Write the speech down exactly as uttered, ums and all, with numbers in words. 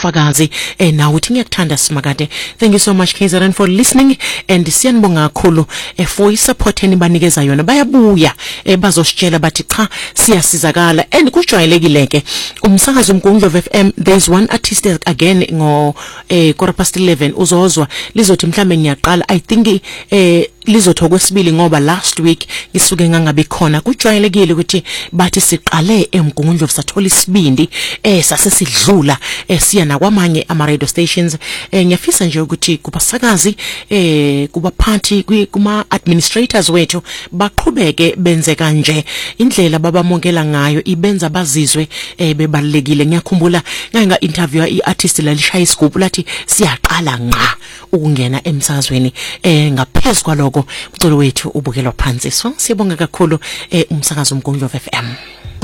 ubufakazi eh nawe uthi ngiyakuthanda Simakade. Thank you so much K Z N for listening, and siyanibonga kakhulu eh for support enibanikeza yona. Bayabuya eh bazositshela bathi cha siyasizakala, and kujwayelekile ke umsakazo uMgungundlovu F M. There's one artist again ngo eh quarter past eleven uzozwa lizothi mhlambe ngiyaqala. I think eh lizothi okwesibili ngoba last week isuke ngangabe khona. Kujwayelekile ukuthi bathi siqale eMgungundlovu sathola isibindi eh sase sidlula eh siya nakwamanye ama radio stations. Eh ngiyafisa nje ukuthi kubasakazi eh kubaphathi kuma administrators wethu baqhubeke benze kanje. Indlela babamongela ngayo ibenza bazizwe eh bebalekile. Ngiyakhumbula nganga interview iartist lalishaya isigubhu lathi siyaqala ngqa ukungena emsakazweni eh ngaphezulu kwaloko umculo wethu ubukelwa phansi. So siyabonga kakhulu eh umsakazo uMgungundlovu F M.